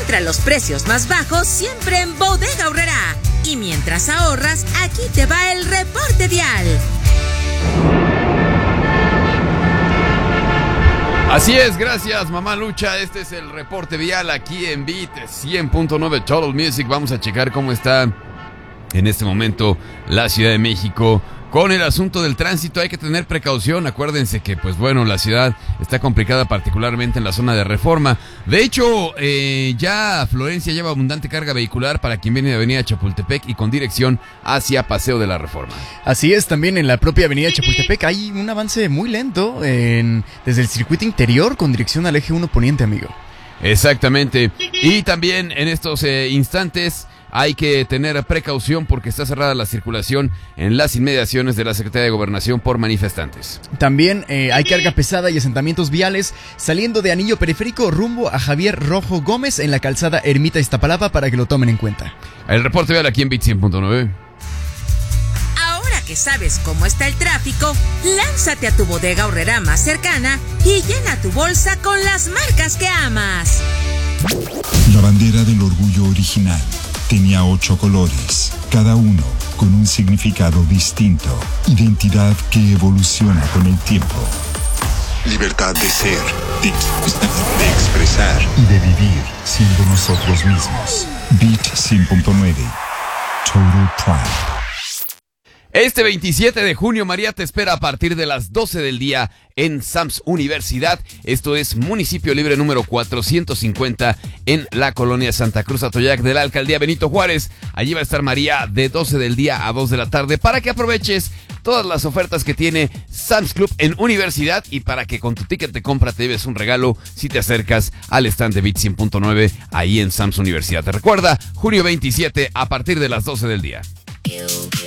Encuentra los precios más bajos siempre en Bodega Aurrerá. Y mientras ahorras, aquí te va el reporte vial. Así es, gracias mamá Lucha. Este es el reporte vial aquí en Beat 100.9 Total Music. Vamos a checar cómo está en este momento la Ciudad de México con el asunto del tránsito. Hay que tener precaución. Acuérdense que, pues bueno, la ciudad está complicada, particularmente en la zona de Reforma. De hecho, ya Florencia lleva abundante carga vehicular para quien viene de Avenida Chapultepec y con dirección hacia Paseo de la Reforma. Así es, también en la propia Avenida Chapultepec hay un avance muy lento desde el circuito interior con dirección al eje 1 Poniente, amigo. Exactamente. Y también en estos instantes hay que tener precaución porque está cerrada la circulación en las inmediaciones de la Secretaría de Gobernación por manifestantes. También hay carga pesada y asentamientos viales saliendo de Anillo Periférico rumbo a Javier Rojo Gómez en la calzada Ermita Iztapalapa para que lo tomen en cuenta. El reporte vial aquí en Beat 100.9. Ahora que sabes cómo está el tráfico, lánzate a tu Bodega Aurrerá más cercana y llena tu bolsa con las marcas que amas. La bandera del orgullo original tenía 8 colores, cada uno con un significado distinto. Identidad que evoluciona con el tiempo. Libertad de ser, de expresar y de vivir siendo nosotros mismos. Beat 100.9 Total Pride. Este 27 de junio, María te espera a partir de las 12 del día en Sams Universidad. Esto es Municipio Libre número 450 en la colonia Santa Cruz Atoyac de la Alcaldía Benito Juárez. Allí va a estar María de 12 del día a 2 de la tarde para que aproveches todas las ofertas que tiene Sam's Club en Universidad y para que con tu ticket de compra te lleves un regalo si te acercas al stand de Beat 100.9 ahí en Sams Universidad. Te recuerda, junio 27 a partir de las 12 del día.